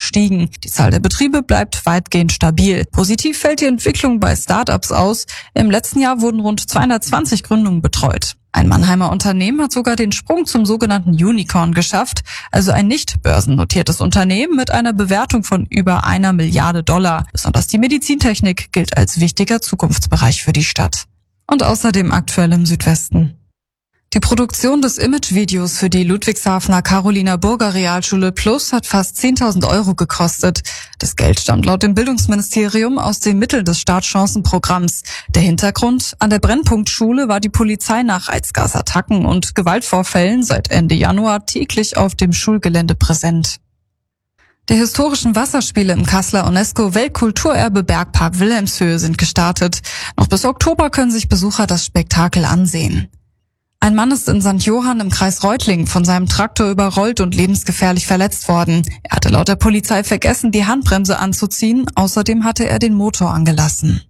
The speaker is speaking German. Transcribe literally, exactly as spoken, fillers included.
gestiegen. Die Zahl der Betriebe bleibt weitgehend stabil. Positiv fällt die Entwicklung bei Start-ups aus. Im letzten Jahr wurden rund zweihundertzwanzig Gründungen betreut. Ein Mannheimer Unternehmen hat sogar den Sprung zum sogenannten Unicorn geschafft, also ein nicht börsennotiertes Unternehmen mit einer Bewertung von über einer Milliarde Dollar. Besonders die Medizintechnik gilt als wichtiger Zukunftsbereich für die Stadt. Und außerdem aktuell im Südwesten. Die Produktion des Imagevideos für die Ludwigshafener Caroliner Burger Realschule Plus hat fast zehntausend Euro gekostet. Das Geld stammt laut dem Bildungsministerium aus den Mitteln des Startchancenprogramms. Der Hintergrund: An der Brennpunktschule war die Polizei nach Reizgasattacken und Gewaltvorfällen seit Ende Januar täglich auf dem Schulgelände präsent. Die historischen Wasserspiele im Kasseler UNESCO-Weltkulturerbe Bergpark Wilhelmshöhe sind gestartet. Noch bis Oktober können sich Besucher das Spektakel ansehen. Ein Mann ist in Sankt Johann im Kreis Reutlingen von seinem Traktor überrollt und lebensgefährlich verletzt worden. Er hatte laut der Polizei vergessen, die Handbremse anzuziehen. Außerdem hatte er den Motor angelassen.